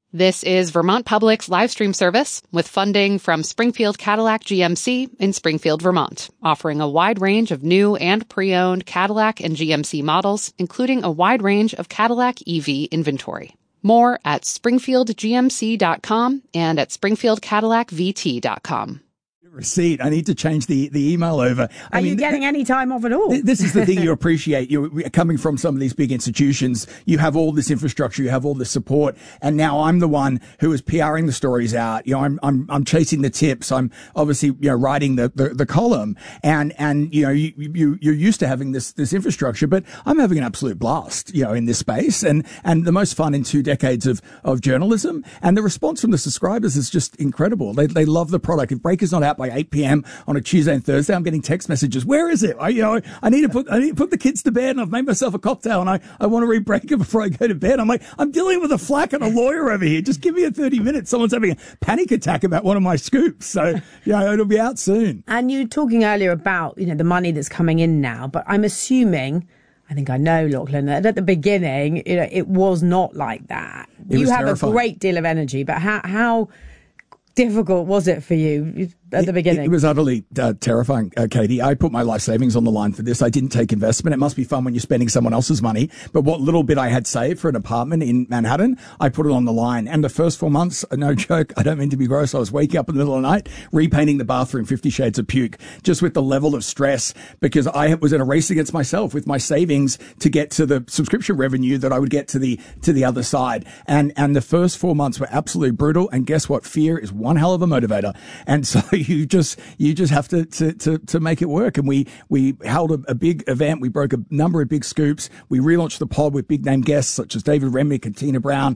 This is Vermont Public's live stream service with funding from Springfield Cadillac GMC in Springfield, Vermont, offering a wide range of new and pre-owned Cadillac and GMC models, including a wide range of Cadillac EV inventory. More at springfieldgmc.com and at springfieldcadillacvt.com. Receipt. I need to change the email over. Are you getting any time off at all? This is the thing you appreciate. You're coming from some of these big institutions. You have all this infrastructure. You have all this support. And now I'm the one who is PRing the stories out. You know, I'm chasing the tips. I'm obviously, writing the column. And, you're used to having this infrastructure, but I'm having an absolute blast, in this space and the most fun in 2 decades of journalism. And the response from the subscribers is just incredible. They love the product. If Breaker's not out by 8 p.m. on a Tuesday and Thursday, I'm getting text messages. Where is it? I need to put the kids to bed, and I've made myself a cocktail, and I want to read Breaker before I go to bed. I'm like, I'm dealing with a flack and a lawyer over here. Just give me 30 minutes. Someone's having a panic attack about one of my scoops. So, it'll be out soon. And you were talking earlier about, the money that's coming in now, but I'm assuming, I think I know, Lachlan, that at the beginning, it was not like that. You have terrifying. A great deal of energy, but how difficult was it for you at the beginning? It was utterly terrifying, Katie. I put my life savings on the line for this. I didn't take investment. It must be fun when you're spending someone else's money. But what little bit I had saved for an apartment in Manhattan, I put it on the line. And the first 4 months, no joke, I don't mean to be gross, I was waking up in the middle of the night, repainting the bathroom 50 shades of puke, just with the level of stress, because I was in a race against myself with my savings to get to the subscription revenue that I would get to the other side. And the first 4 months were absolutely brutal. And guess what? Fear is one hell of a motivator. And so you just have to make it work. And we held a big event. We broke a number of big scoops. We relaunched the pod with big name guests such as David Remnick and Tina Brown.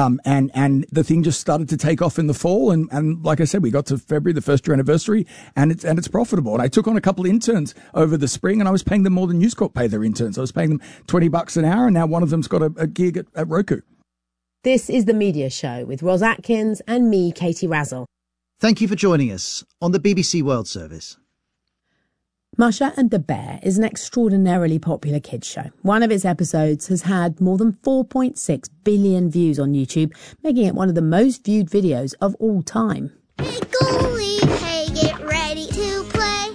And the thing just started to take off in the fall. And like I said, we got to February, the first year anniversary, and it's profitable. And I took on a couple of interns over the spring, and I was paying them more than News Corp pay their interns. I was paying them $20 an hour, and now one of them's got a gig at Roku. This is The Media Show with Ros Atkins and me, Katie Razzle. Thank you for joining us on the BBC World Service. Masha and the Bear is an extraordinarily popular kids show. One of its episodes has had more than 4.6 billion views on YouTube, making it one of the most viewed videos of all time. Hey, goalie, hey, get ready to play.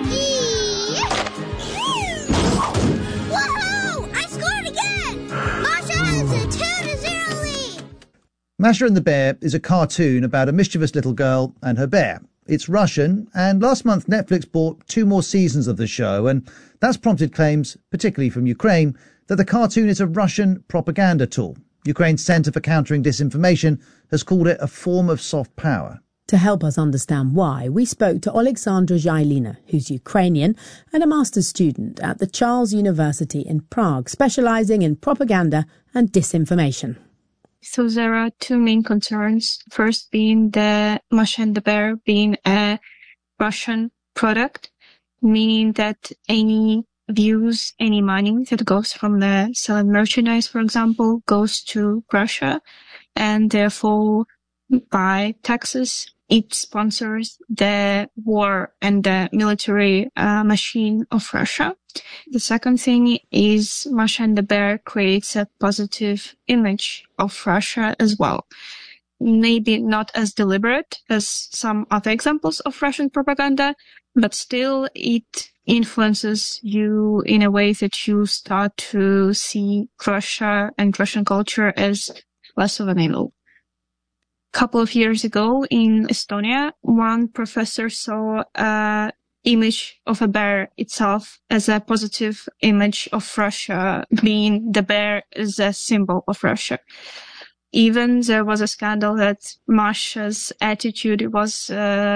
Whoa! I scored again! Masha has a 2-0 lead. Masha and the Bear is a cartoon about a mischievous little girl and her bear. It's Russian, and last month Netflix bought 2 more seasons of the show, and that's prompted claims, particularly from Ukraine, that the cartoon is a Russian propaganda tool. Ukraine's Centre for Countering Disinformation has called it a form of soft power. To help us understand why, we spoke to Alexandra Zhailina, who's Ukrainian and a master's student at the Charles University in Prague, specialising in propaganda and disinformation. So there are 2 main concerns. First being the Masha and the Bear being a Russian product, meaning that any views, any money that goes from the selling merchandise, for example, goes to Russia, and therefore by taxes, it sponsors the war and the military machine of Russia. The second thing is Masha and the Bear creates a positive image of Russia as well. Maybe not as deliberate as some other examples of Russian propaganda, but still it influences you in a way that you start to see Russia and Russian culture as less of an evil. Couple of years ago in Estonia, one professor saw a image of a bear itself as a positive image of Russia, being the bear is a symbol of Russia. Even there was a scandal that Masha's attitude was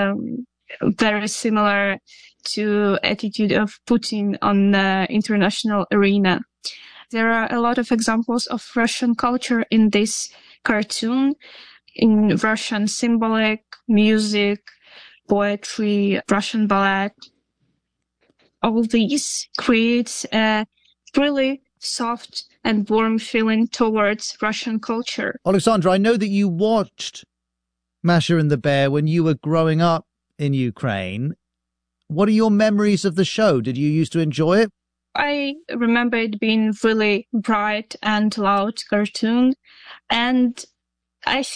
very similar to attitude of Putin on the international arena. There are a lot of examples of Russian culture in this cartoon, in Russian symbolic, music, poetry, Russian ballet. All these creates a really soft and warm feeling towards Russian culture. Alexandra, I know that you watched Masha and the Bear when you were growing up in Ukraine. What are your memories of the show? Did you used to enjoy it? I remember it being really bright and loud cartoon, and I